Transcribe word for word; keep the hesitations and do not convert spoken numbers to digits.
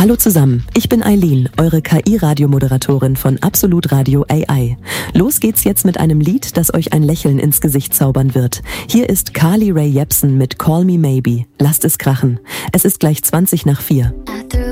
Hallo zusammen, ich bin Eileen, eure K I-Radiomoderatorin von Absolut Radio A I. Los geht's jetzt mit einem Lied, das euch ein Lächeln ins Gesicht zaubern wird. Hier ist Carly Rae Jepsen mit Call Me Maybe. Lasst es krachen. Es ist gleich zwanzig nach vier.